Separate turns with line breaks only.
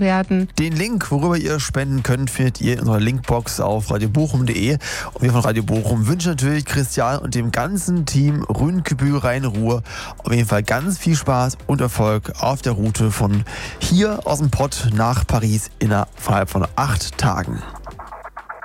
werden.
Den Link, worüber ihr spenden könnt, findet ihr in unserer Linkbox auf radiobochum.de. Und wir von Radio Bochum wünschen natürlich Christian und dem ganzen Team Rhön-Kübel Rhein-Ruhr auf jeden Fall ganz viel Spaß und Erfolg auf der Route von hier aus dem Pott nach Paris innerhalb von 8 Tagen.